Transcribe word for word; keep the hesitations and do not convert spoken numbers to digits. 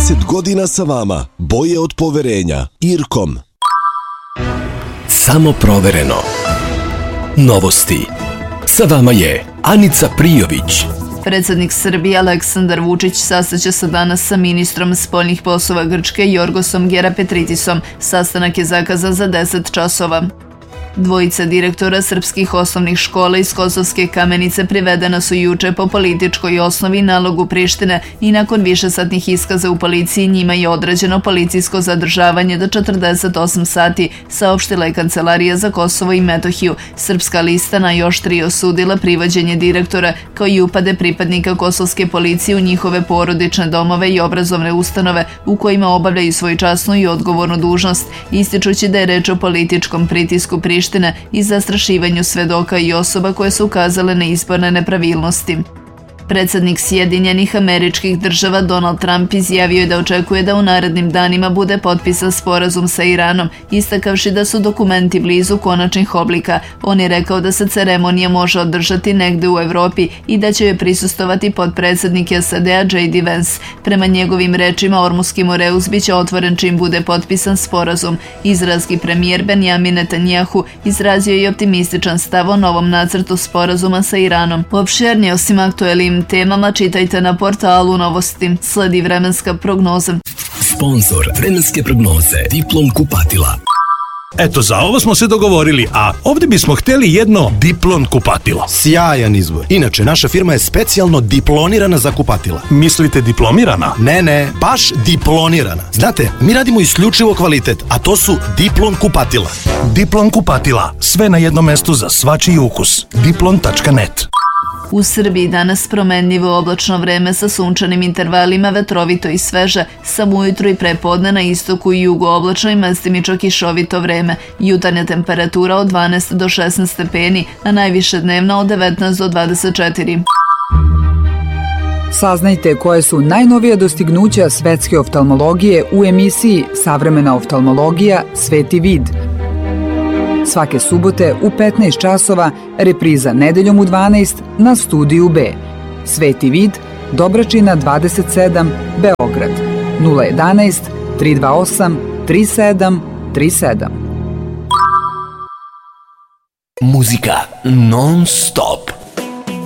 trideset godina sa vama, boje od poverenja. Irkom. Samo provereno. Novosti. Sa vama je Anica Prijović. Predsednik Srbije Aleksandar Vučić sastaće se danas sa ministrom spoljnih poslova Grčke Jorgosom Gerapetritisom. Sastanak je zakazan za deset časova. Dvojica direktora srpskih osnovnih škola iz Kosovske Kamenice privedena su juče po političkoj osnovi nalogu Prištine i nakon višesatnih iskaza u policiji njima je određeno policijsko zadržavanje do četrdeset osam sati, saopštila je Kancelarija za Kosovo i Metohiju. Srpska lista najoštrije osudila privođenje direktora kao i upade pripadnika kosovske policije u njihove porodične domove i obrazovne ustanove u kojima obavljaju svoju časnu i odgovornu dužnost, ističući da je reč o političkom pritisku Prištine i zastrašivanju svedoka i osoba koje su ukazale na izborne nepravilnosti. Predsednik Sjedinjenih Američkih Država Donald Trump izjavio je da očekuje da u narednim danima bude potpisan sporazum sa Iranom, istakavši da su dokumenti blizu konačnih oblika. On je rekao da se ceremonija može održati negde u Evropi i da će joj prisustovati potpredsednik S A D-a J D Vance. Prema njegovim rečima, Ormuski Moreus biće otvoren čim bude potpisan sporazum. Izraelski premijer Benjamin Netanjahu izrazio je optimističan stav o novom nacrtu sporazuma sa Iranom. Opširnije osim aktuelnim temama čitajte na portalu Novosti. Sledi vremenska prognoza. Sponzor vremenske prognoze Diplom kupatila. Eto, za ovo smo se dogovorili, a ovdje bismo htjeli jedno Diplon kupatilo. Sjajan izbor. Inače, naša firma je specijalno diplonirana za kupatila. Mislite diplomirana? Ne, ne, baš diplonirana. Znate, mi radimo isključivo kvalitet, a to su Diplon kupatila. Diplon kupatila. Sve na jednom mestu za svačiji ukus. diplon tačka net. U Srbiji danas promenljivo oblačno vreme sa sunčanim intervalima, vetrovito i sveže, samo ujutru i prepodne na istoku i jugu oblačno i mestimično kišovito vreme. Jutarnja temperatura od dvanaest do šesnaest stepeni, a najviše dnevna od devetnaest do dvadeset četiri. Saznajte koje su najnovije dostignuća svetske oftalmologije u emisiji Savremena oftalmologija – Sveti vid. Svake subote u petnaest časova, repriza nedeljom u dvanaest na Studiju B. Sveti vid, Dobračina dvadeset sedam, Beograd. nula jedanaest, tri dva osam, tri sedam tri sedam. Muzika non stop.